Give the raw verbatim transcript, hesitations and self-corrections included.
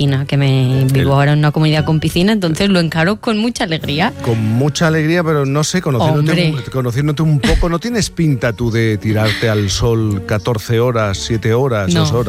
piscina, que me vivo el... ahora en una comunidad con piscina, entonces lo encaro con mucha alegría. Con mucha alegría, pero no sé, conociéndote, un, conociéndote un poco, ¿no tienes pinta tú de tirarte al sol catorce horas, siete horas, no, dos horas?